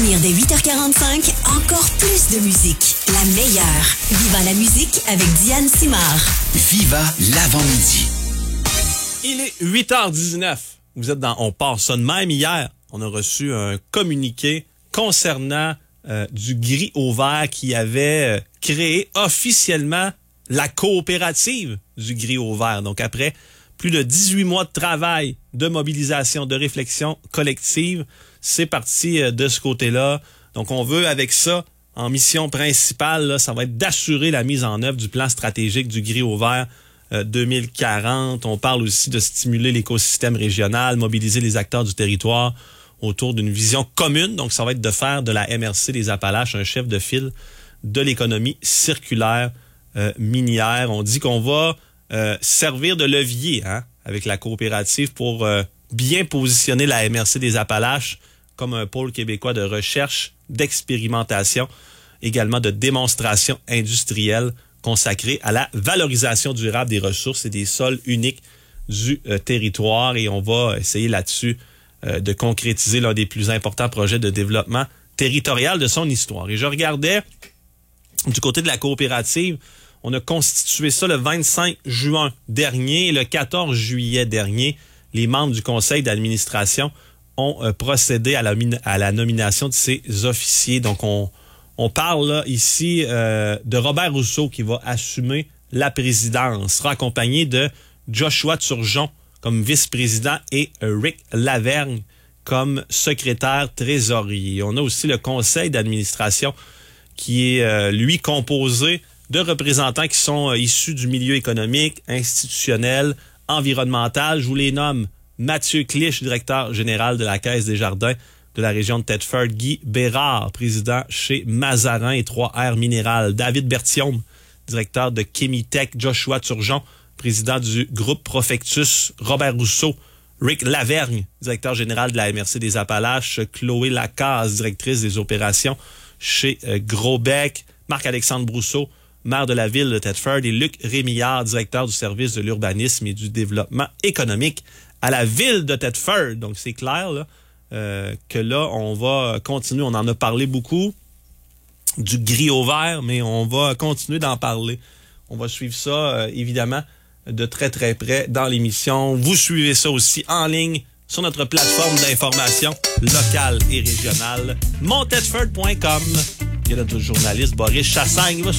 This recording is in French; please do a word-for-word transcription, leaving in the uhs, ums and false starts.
revenir dès huit heures quarante-cinq, encore plus de musique. La meilleure. Viva la musique avec Diane Simard. Viva l'avant-midi. Il est huit heures dix-neuf. Vous êtes dans On part ça de même. Hier, on a reçu un communiqué concernant euh, du gris au vert qui avait euh, créé officiellement la coopérative du gris au vert. Donc après plus de dix-huit mois de travail, de mobilisation, de réflexion collective, c'est parti euh, de ce côté-là. Donc on veut avec ça, en mission principale, là, ça va être d'assurer la mise en œuvre du plan stratégique du gris au vert euh, deux mille quarante. On parle aussi de stimuler l'écosystème régional, mobiliser les acteurs du territoire autour d'une vision commune. Donc ça va être de faire de la M R C des Appalaches un chef de file de l'économie circulaire euh, minière. On dit qu'on va euh, servir de levier hein, avec la coopérative pour euh, bien positionner la M R C des Appalaches comme un pôle québécois de recherche, d'expérimentation, également de démonstration industrielle consacrée à la valorisation durable des ressources et des sols uniques du euh, territoire. Et on va essayer là-dessus euh, de concrétiser l'un des plus importants projets de développement territorial de son histoire. Et je regardais du côté de la coopérative, on a constitué ça le vingt-cinq juin dernier et le quatorze juillet dernier. Les membres du conseil d'administration ont euh, procédé à la, à la nomination de ces officiers. Donc, on, on parle là, ici euh, de Robert Rousseau qui va assumer la présidence, sera accompagné de Joshua Turgeon comme vice-président et Rick Lavergne comme secrétaire trésorier. On a aussi le conseil d'administration qui est, euh, lui, composé de représentants qui sont euh, issus du milieu économique, institutionnel, environnemental. Je vous les nomme. Mathieu Clich, directeur général de la Caisse des Jardins de la région de Thetford. Guy Bérard, président chez Mazarin et trois R Minéral. David Berthiaume, directeur de Chemitech. Joshua Turgeon, président du groupe Profectus. Robert Rousseau. Rick Lavergne, directeur général de la M R C des Appalaches. Chloé Lacaze, directrice des opérations chez euh, Grosbec. Marc-Alexandre Brousseau, maire de la ville de Thetford, et Luc Rémillard, directeur du service de l'urbanisme et du développement économique à la ville de Thetford. Donc, c'est clair là, euh, que là, on va continuer. On en a parlé beaucoup du gris au vert, mais on va continuer d'en parler. On va suivre ça, euh, évidemment, de très, très près dans l'émission. Vous suivez ça aussi en ligne sur notre plateforme d'information locale et régionale, mon thetford point com. Il y a notre journaliste Boris Chassagne. Il va